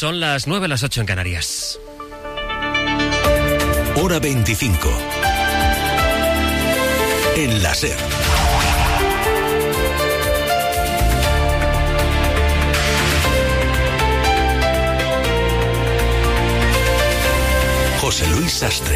Son las 9, las 8 en Canarias. Hora 25. En la SER. José Luis Sastre.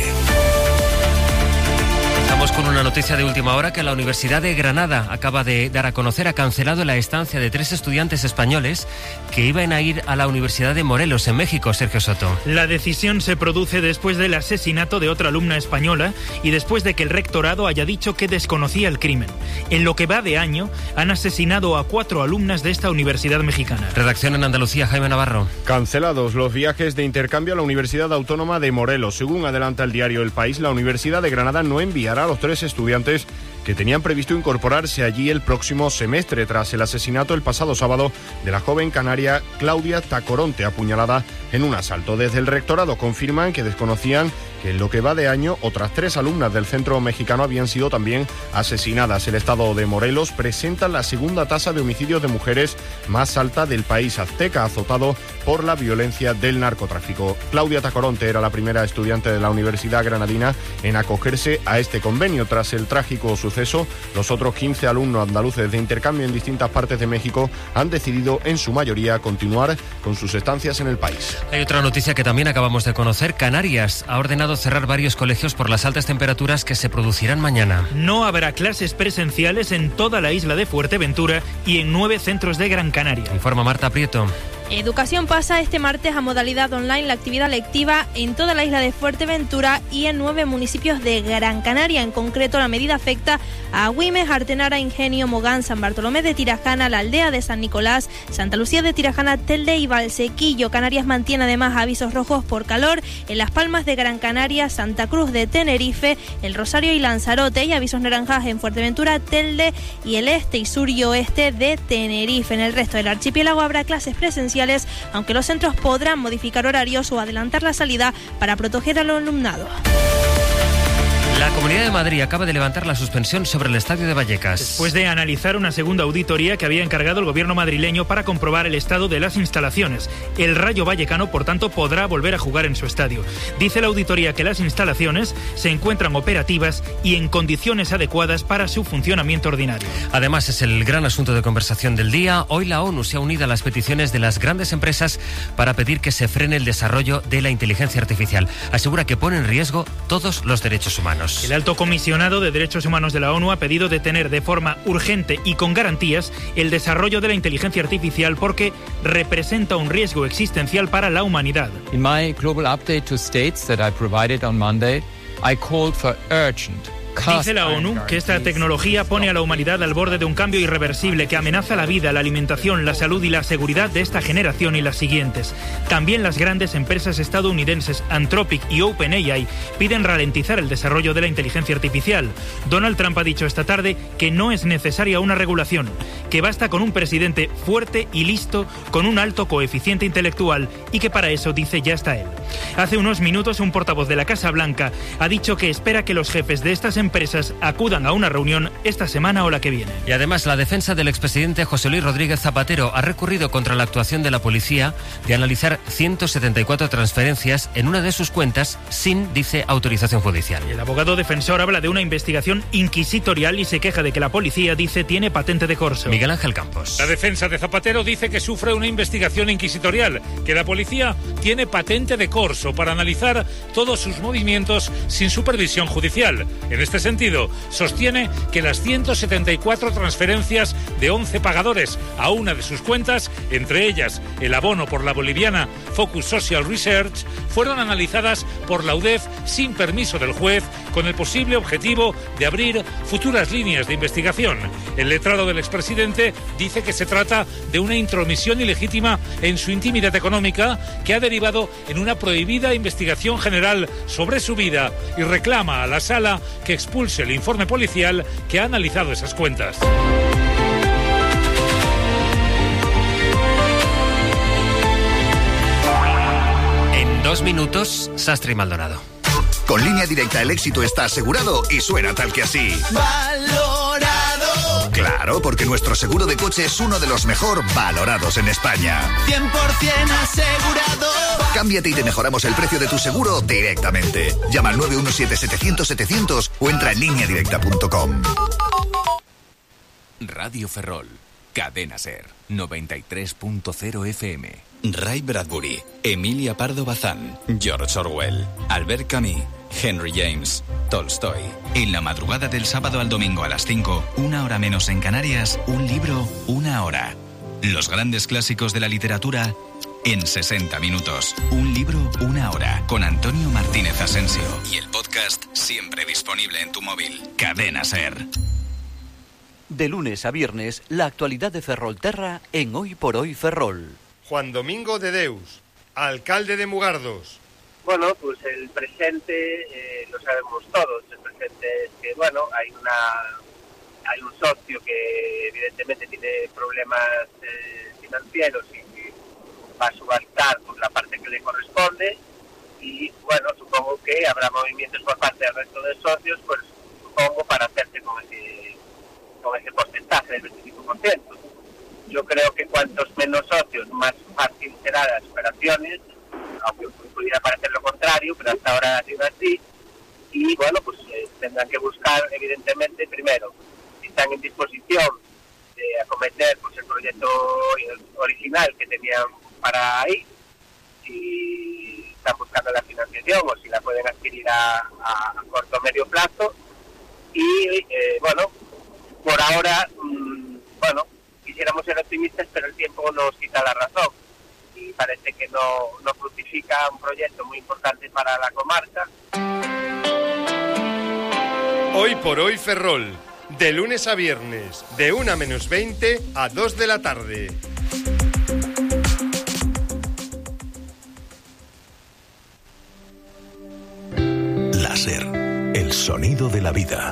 Estamos con una noticia de última hora que la Universidad de Granada acaba de dar a conocer. Ha cancelado la estancia de 3 estudiantes españoles que iban a ir a la Universidad de Morelos, en México. Sergio Soto. La decisión se produce después del asesinato de otra alumna española y después de que el rectorado haya dicho que desconocía el crimen. En lo que va de año, han asesinado a 4 alumnas de esta universidad mexicana. Redacción en Andalucía, Jaime Navarro. Cancelados los viajes de intercambio a la Universidad Autónoma de Morelos. Según adelanta el diario El País, la Universidad de Granada no enviará a los 3 estudiantes que tenían previsto incorporarse allí el próximo semestre tras el asesinato el pasado sábado de la joven canaria Claudia Tacoronte, apuñalada en un asalto. Desde el rectorado confirman que desconocían que en lo que va de año otras 3 alumnas del centro mexicano habían sido también asesinadas. El estado de Morelos presenta la segunda tasa de homicidios de mujeres más alta del país azteca, azotado por la violencia del narcotráfico. Claudia Tacoronte era la primera estudiante de la Universidad Granadina en acogerse a este convenio. Tras el trágico suceso, los otros 15 alumnos andaluces de intercambio en distintas partes de México han decidido en su mayoría continuar con sus estancias en el país. Hay otra noticia que también acabamos de conocer. Canarias ha ordenado cerrar varios colegios por las altas temperaturas que se producirán mañana. No habrá clases presenciales en toda la isla de Fuerteventura y en 9 centros de Gran Canaria. Informa Marta Prieto. Educación pasa este martes a modalidad online la actividad lectiva en toda la isla de Fuerteventura y en 9 municipios de Gran Canaria. En concreto, la medida afecta a Agüimes, Artenara, Ingenio, Mogán, San Bartolomé de Tirajana, la aldea de San Nicolás, Santa Lucía de Tirajana, Telde y Valsequillo. Canarias mantiene además avisos rojos por calor en Las Palmas de Gran Canaria, Santa Cruz de Tenerife, El Rosario y Lanzarote, y avisos naranjas en Fuerteventura, Telde y el este y sur y oeste de Tenerife. En el resto del archipiélago habrá clases presenciales, aunque los centros podrán modificar horarios o adelantar la salida para proteger al alumnado. La Comunidad de Madrid acaba de levantar la suspensión sobre el estadio de Vallecas. Después de analizar una segunda auditoría que había encargado el gobierno madrileño para comprobar el estado de las instalaciones. El Rayo Vallecano, por tanto, podrá volver a jugar en su estadio. Dice la auditoría que las instalaciones se encuentran operativas y en condiciones adecuadas para su funcionamiento ordinario. Además, es el gran asunto de conversación del día. Hoy la ONU se ha unido a las peticiones de las grandes empresas para pedir que se frene el desarrollo de la inteligencia artificial. Asegura que pone en riesgo todos los derechos humanos. El alto comisionado de Derechos Humanos de la ONU ha pedido detener de forma urgente y con garantías el desarrollo de la inteligencia artificial porque representa un riesgo existencial para la humanidad. In my global update to states that I provided on Monday, I called for urgent. Dice la ONU que esta tecnología pone a la humanidad al borde de un cambio irreversible que amenaza la vida, la alimentación, la salud y la seguridad de esta generación y las siguientes. También las grandes empresas estadounidenses Anthropic y OpenAI piden ralentizar el desarrollo de la inteligencia artificial. Donald Trump ha dicho esta tarde que no es necesaria una regulación, que basta con un presidente fuerte y listo, con un alto coeficiente intelectual y que para eso, dice, ya está él. Hace unos minutos un portavoz de la Casa Blanca ha dicho que espera que los jefes de estas empresas acudan a una reunión esta semana o la que viene. Y además la defensa del expresidente José Luis Rodríguez Zapatero ha recurrido contra la actuación de la policía de analizar 174 transferencias en una de sus cuentas sin, dice, autorización judicial. El abogado defensor habla de una investigación inquisitorial y se queja de que la policía, dice, tiene patente de corso. Miguel Ángel Campos. La defensa de Zapatero dice que sufre una investigación inquisitorial, que la policía tiene patente de corso para analizar todos sus movimientos sin supervisión judicial. En este sentido, sostiene que las 174 transferencias de 11 pagadores a una de sus cuentas, entre ellas el abono por la boliviana Focus Social Research, fueron analizadas por la UDEF sin permiso del juez, con el posible objetivo de abrir futuras líneas de investigación. El letrado del expresidente dice que se trata de una intromisión ilegítima en su intimidad económica que ha derivado en una prohibida investigación general sobre su vida y reclama a la Sala que expulse el informe policial que ha analizado esas cuentas. En 2 minutos, Sastre y Maldonado. Con Línea Directa el éxito está asegurado y suena tal que así. Valorado. Claro, porque nuestro seguro de coche es uno de los mejor valorados en España. 100% asegurado. Cámbiate y te mejoramos el precio de tu seguro directamente. Llama al 917-700-700 o entra en lineadirecta.com. Radio Ferrol, Cadena Ser, 93.0 FM. Ray Bradbury, Emilia Pardo Bazán, George Orwell, Albert Camus, Henry James, Tolstoy. En la madrugada del sábado al domingo a las 5, 1 hora menos en Canarias, un libro, 1 hora. Los grandes clásicos de la literatura en 60 minutos. Un libro, 1 hora. Con Antonio Martínez Asensio. Y el podcast siempre disponible en tu móvil. Cadena Ser. De lunes a viernes, la actualidad de Ferrolterra en Hoy por Hoy Ferrol. Juan Domingo de Deus, alcalde de Mugardos. Bueno, pues el presente lo sabemos todos. El presente es que, bueno, hay un socio que evidentemente tiene problemas financieros y que va a subaltar por la parte que le corresponde. Y, bueno, supongo que habrá movimientos por parte del resto de socios, pues supongo para hacerse con ese porcentaje del 25%. Yo creo que cuantos menos socios, más fácil será las operaciones, aunque pudiera parecer lo contrario, pero hasta ahora ha sido así. Y bueno, pues tendrán que buscar, evidentemente, primero, si están en disposición de acometer pues el proyecto original que tenían para ahí, si están buscando la financiación o si la pueden adquirir a corto o medio plazo. Y bueno, por ahora, bueno, quisiéramos ser optimistas, pero el tiempo nos quita la razón y parece que no fructifica un proyecto muy importante para la comarca. Hoy por Hoy Ferrol, de lunes a viernes, de 1 menos 20 a 2 de la tarde. Láser, el sonido de la vida.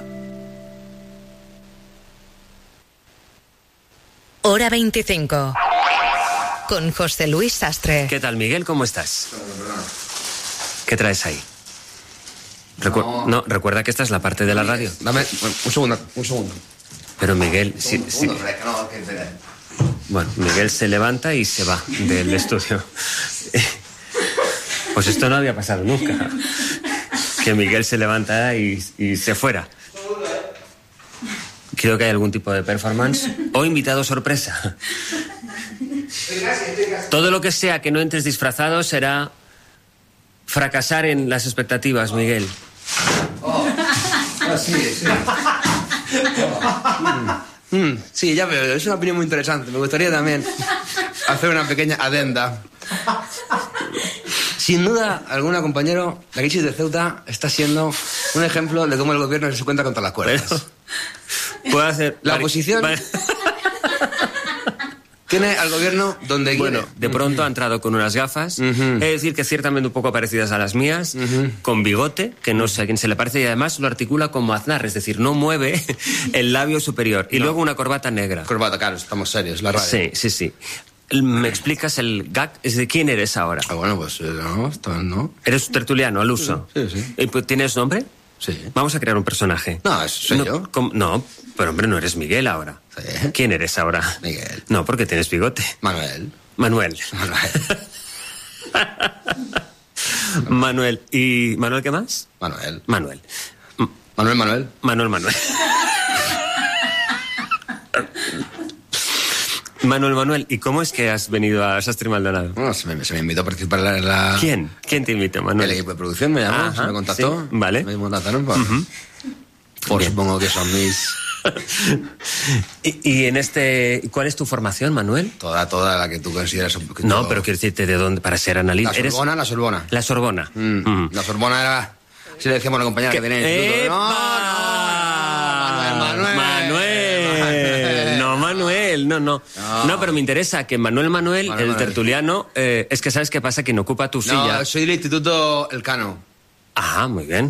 Hora 25. Con José Luis Sastre. ¿Qué tal, Miguel? ¿Cómo estás? ¿Qué traes ahí? No, recuerda que esta es la parte de la radio. Dame un segundo. Pero Miguel, sí. Bueno, Miguel se levanta y se va del estudio. Pues esto no había pasado nunca. Que Miguel se levanta y se fuera. Creo que hay algún tipo de performance o invitado sorpresa. Todo lo que sea que no entres disfrazado será fracasar en las expectativas, Miguel. Sí. Sí, ya veo, es una opinión muy interesante. Me gustaría también hacer una pequeña adenda. Sin duda, alguna, compañero, la crisis de Ceuta está siendo un ejemplo de cómo el gobierno se cuenta contra las cuerdas. Puedo hacer... La oposición tiene al gobierno donde quiere. Bueno, de pronto ha entrado con unas gafas, es decir, que ciertamente un poco parecidas a las mías, con bigote, que no sé a quién se le parece, y además lo articula como Aznar, es decir, no mueve el labio superior. Y luego una corbata negra. Corbata, claro, estamos serios, la radio. Sí. ¿Me explicas el gag? ¿Es de quién eres ahora? Bueno, pues no. ¿Eres tertuliano al uso? Sí. ¿Y ¿tienes nombre? Sí. Vamos a crear un personaje. No, soy yo. No, pero hombre, no eres Miguel ahora. Sí. ¿Quién eres ahora? Miguel. No, porque tienes bigote. Manuel. Manuel. ¿Y Manuel qué más? Manuel. Manuel. Manuel, ¿y cómo es que has venido a Sastre Maldonado? Bueno, se me invitó a participar en la... ¿Quién? ¿Quién te invitó, Manuel? El equipo de producción me llamó, se me contactó. Sí, vale. Me contactaron por supongo que son mis... ¿Y en cuál es tu formación, Manuel? Toda la que tú consideras... No, pero quiero decirte de dónde, para ser analista. La Sorbona. La Sorbona. La Sorbona era... Si le decíamos a la compañera que tenía en el instituto... No, pero me interesa que Manuel, el tertuliano, es que ¿sabes qué pasa? Que no ocupa tu silla. No, soy del Instituto Elcano. Ah, muy bien.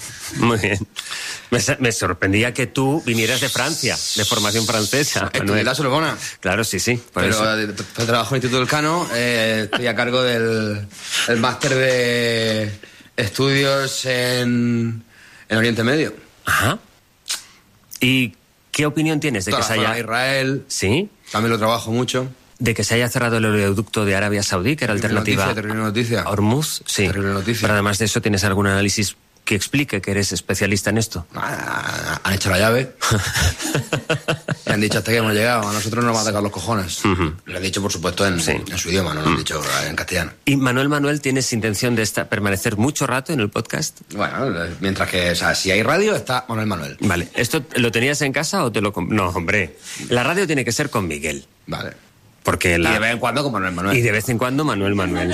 Me sorprendía que tú vinieras de Francia, de formación francesa. Estudié la Sorbona. Claro, sí. Pero trabajo en el Instituto Elcano, estoy a cargo del máster de estudios en Oriente Medio. Ajá. ¿Y ¿Qué opinión tienes de toda que se la zona haya... de Israel. ¿Sí? También lo trabajo mucho. De que se haya cerrado el oleoducto de Arabia Saudí, que era alternativa Terrible noticia. a Hormuz. Sí. Terrible noticia. Pero además de eso, ¿tienes algún análisis que explique que eres especialista en esto? Han hecho la llave. Y han dicho hasta que hemos llegado. A nosotros nos van a atacar los cojones. Lo han dicho, por supuesto, en su idioma, no lo han dicho en castellano. ¿Y Manuel, tienes intención de permanecer mucho rato en el podcast? Bueno, mientras que, o sea, si hay radio, está Manuel. Vale. ¿Esto lo tenías en casa o te lo... No, hombre. La radio tiene que ser con Miguel. Vale. Porque y de vez en cuando con Manuel. Y de vez en cuando Manuel.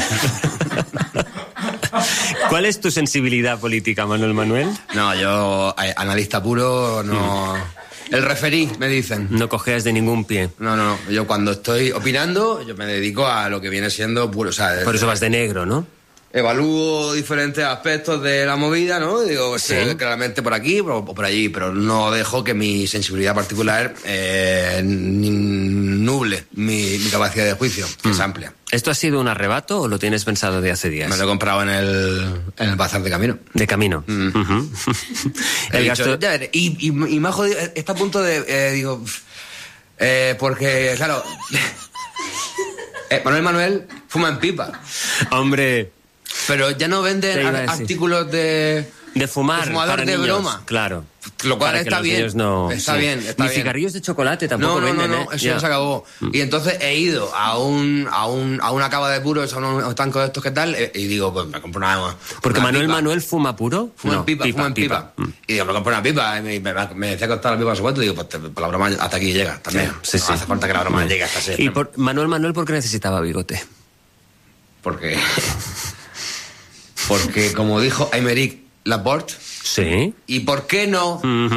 ¿Cuál es tu sensibilidad política, Manuel? No, yo, analista puro, no... El referí, me dicen. No cojeas de ningún pie. No. Yo cuando estoy opinando, yo me dedico a lo que viene siendo puro... O sea, por eso vas de negro, ¿no? Evalúo diferentes aspectos de la movida, ¿no? Digo, sí, claramente por aquí o por allí, pero no dejo que mi sensibilidad particular nuble mi capacidad de juicio, que es amplia. ¿Esto ha sido un arrebato o lo tienes pensado de hace días? Me lo he comprado en el bazar de camino. ¿De camino? He dicho, ya veré. Y me ha jodido, está a punto de... digo... porque, claro... Manuel fuma en pipa. Hombre... Pero ya no venden artículos de fumar para de niños, broma. Claro. Lo cual está bien. Está bien. Ni cigarrillos de chocolate tampoco venden. No, eso ya se acabó. Y entonces he ido a una cava de puros, a unos tancos de estos que tal, y digo, pues me compro una... Porque Manuel fuma puro. Fuma en pipa. Y digo, me compro una pipa, y me decía que costaba la pipa a su cuento, y digo, pues la broma hasta aquí llega también. Sí. No hace falta que la broma llegue hasta ese. Y Manuel, ¿por qué necesitaba bigote? Porque como dijo Aymeric Laporte. Sí. ¿Y por qué no?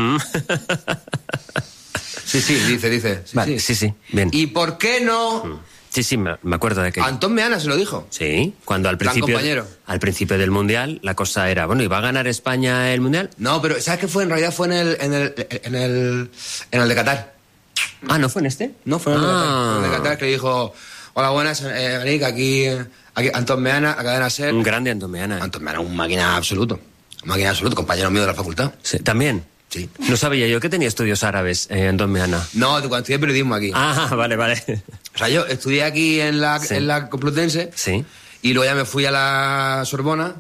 Sí, dice. Vale, sí, bien. ¿Y por qué no? Sí, me acuerdo de aquello. Antón Meana se lo dijo. Sí, cuando al principio del Mundial la cosa era, bueno, ¿iba a ganar España el Mundial? No, pero ¿sabes qué fue? En realidad fue en el de Qatar. Ah, ¿no fue en este? No, fue en el de Qatar, que dijo, hola, buenas, Aymeric, aquí Antón Meana, a Cadena SER. Un grande Antón Meana. Antón Meana, un máquina absoluto, compañero mío de la facultad. Sí, ¿también? Sí. No sabía yo que tenía estudios árabes, Antón Meana. No, cuando estudié periodismo aquí. Ah, vale. O sea, yo estudié aquí en la Complutense. Sí. Y luego ya me fui a la Sorbona.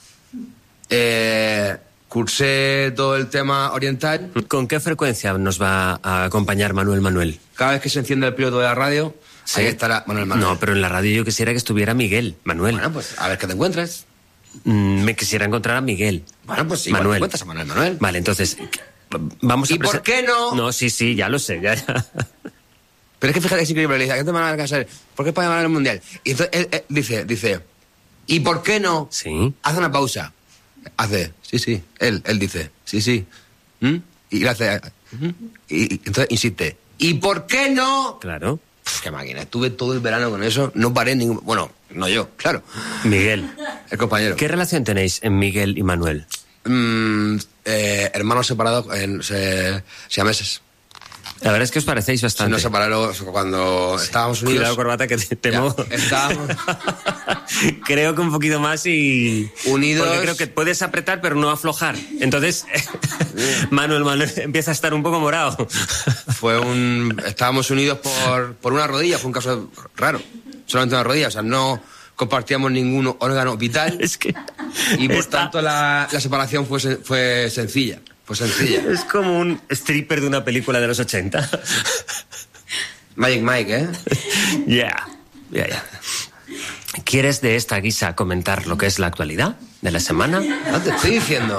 Cursé todo el tema oriental. ¿Con qué frecuencia nos va a acompañar Manuel? Cada vez que se enciende el piloto de la radio, sí. Ahí estará Manuel. No, pero en la radio yo quisiera que estuviera Manuel. Bueno, pues a ver qué te encuentres. Me quisiera encontrar a Miguel. Bueno, pues sí, te encuentras a Manuel. Vale, entonces, vamos a... ¿Y por qué no? No, sí, ya lo sé, ya. Pero es que fíjate, es increíble, le dice, ¿qué te van a alcanzar? ¿Por qué España va a ganar el Mundial? Y entonces él dice, ¿y por qué no? Sí. Hace una pausa. Hace, sí, él dice, sí. Y le hace, y entonces insiste, ¿y por qué no? Claro. Qué máquina, estuve todo el verano con eso, no paré ningún... Bueno, no yo, claro. Miguel. El compañero. ¿Qué relación tenéis en Miguel y Manuel? Hermanos separados, siameses. La verdad es que os parecéis bastante. Sí, nos separaron cuando estábamos unidos. Cuidado, corbata, que temo. Estábamos... Creo que un poquito más y... Unidos... Porque creo que puedes apretar, pero no aflojar. Entonces, Manuel empieza a estar un poco morado. Estábamos unidos por una rodilla, fue un caso raro. Solamente una rodilla, o sea, no compartíamos ningún órgano vital. Es que... Y por tanto la separación fue sencilla. Pues sencilla. Es como un stripper de una película de los 80. Magic Mike, ¿eh? Yeah. ¿Quieres de esta guisa comentar lo que es la actualidad de la semana? No, te estoy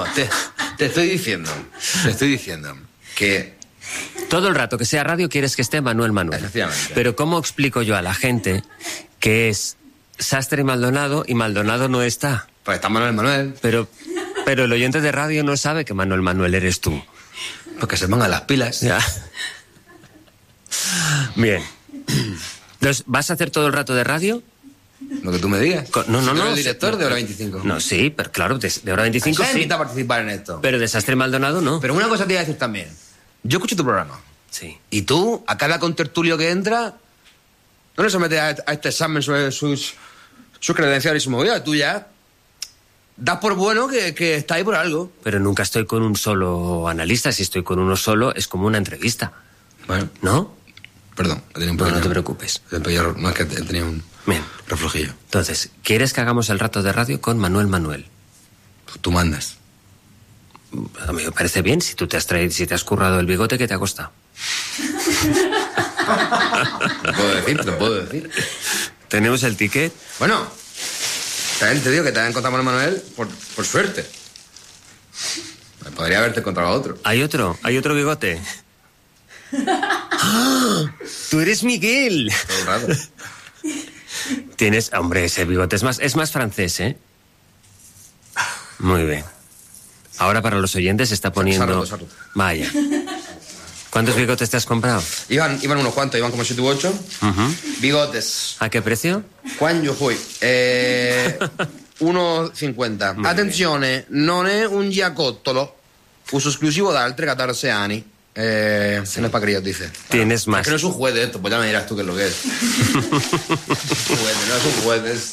diciendo que... Todo el rato que sea radio quieres que esté Manuel. Efectivamente. Pero ¿cómo explico yo a la gente que es Sastre y Maldonado no está? Pues está Manuel. Pero el oyente de radio no sabe que Manuel eres tú. Porque se pongan las pilas. Ya. Bien. Entonces, ¿vas a hacer todo el rato de radio? Lo que tú me digas. No. El director de Hora 25. No, sí, pero claro, de Hora 25 sí. Me invita a participar en esto. Pero de Sastre y Maldonado no. Pero una cosa te iba a decir también. Yo escucho tu programa. Sí. Y tú, a cada contertulio que entra, no le sometes a este examen sobre sus credenciales y su movida. Tú ya das por bueno que está ahí por algo. Pero nunca estoy con un solo analista. Si estoy con uno solo, es como una entrevista. Bueno. ¿No? Perdón, he tenido un pequeño... No te preocupes. No, es que he tenido un reflujillo. Entonces, ¿quieres que hagamos el rato de radio con Manuel? Tú mandas. A mí me parece bien. Si tú te has currado el bigote, ¿qué te ha costado? Lo puedo decir. ¿Tenemos el ticket? Bueno, también te digo que te han encontrado a Manuel por suerte. Podría haberte encontrado a otro. ¿Hay otro bigote? ¡Ah! ¡Tú eres Miguel! Todo el rato. Tienes... Hombre, ese bigote es más francés, ¿eh? Muy bien. Ahora para los oyentes se está poniendo... Se ha roto. Vaya. ¿Cuántos bigotes te has comprado? Iban unos cuantos, iban como 7 u 8. Bigotes. ¿A qué precio? Quando fui? 1,50. Attenzione, non è un giacottolo. Uso esclusivo da altri 14 anni. No es para críos, dice. Tienes más. Es que no es un juez de esto, pues ya me dirás tú qué es lo que es. No es un juez, es...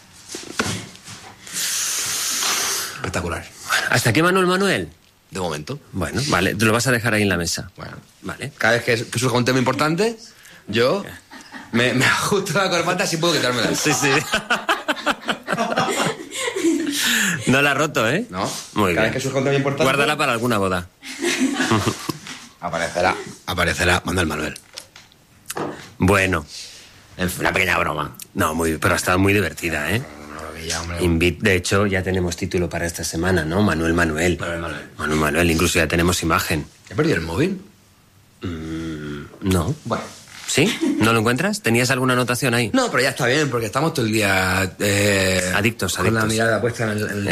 Espectacular. ¿Hasta aquí Manuel? De momento. Bueno, vale, te lo vas a dejar ahí en la mesa. Bueno, vale. Cada vez que surja un tema importante, yo me ajusto la corbata si puedo quitármela. Sí. No la ha roto, ¿eh? No. Muy Cada bien. vez que surja un tema importante... Guárdala para alguna boda. Aparecerá Manuel. Bueno. Una pequeña broma. No, pero ha estado muy divertida, ¿eh? De hecho, ya tenemos título para esta semana, ¿no? Manuel. Incluso ya tenemos imagen. ¿He perdido el móvil? No. Bueno. ¿Sí? ¿No lo encuentras? ¿Tenías alguna anotación ahí? No, pero ya está bien, porque estamos todo el día... Adictos. Con la mirada puesta en el